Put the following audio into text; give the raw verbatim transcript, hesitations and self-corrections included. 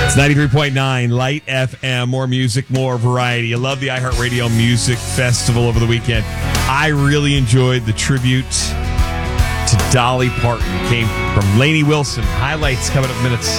It's ninety-three point nine Light F M. More music, more variety. I love the iHeartRadio Music Festival over the weekend. I really enjoyed the tribute to Dolly Parton. Came from Lainey Wilson. Highlights coming up in minutes.